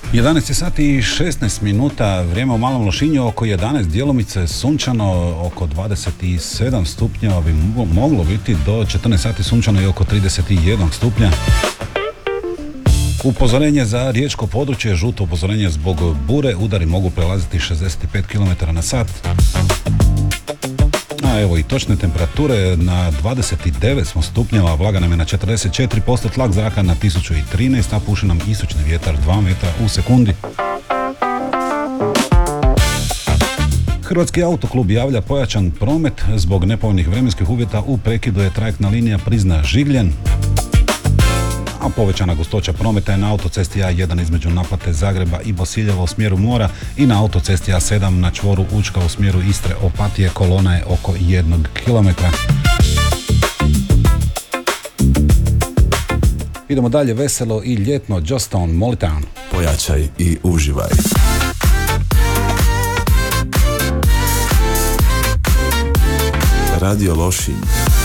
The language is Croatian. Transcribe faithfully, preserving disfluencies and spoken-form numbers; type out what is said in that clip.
jedanaest sati i šesnaest minuta, vrijeme u Malom Lošinju oko jedanaest, djelomice sunčano, oko dvadeset sedam stupnjeva bi moglo biti, do četrnaest sati sunčano i oko trideset jedan stupnja. Upozorenje za riječko područje, žuto upozorenje zbog bure, udari mogu prelaziti šezdeset pet kilometara na sat. A evo i točne temperature, na dvadeset devet smo stupnjeva, vlaga nam je na četrdeset četiri posto, tlak zraka na tisuću trinaest, a puše nam istočni vjetar dva metra u sekundi. Hrvatski autoklub javlja pojačan promet zbog nepovoljnih vremenskih uvjeta, u prekidu je trajektna linija Prizna-Žigljen, a povećana gustoća prometa je na autocesti A jedan između naplate Zagreba i Bosiljeva u smjeru mora i na autocesti A sedam na čvoru Učka u smjeru Istre Opatije, kolona je oko jednog kilometra. Idemo dalje, veselo i ljetno, Jostown, Molitown. Pojačaj i uživaj. Radio Lošinj.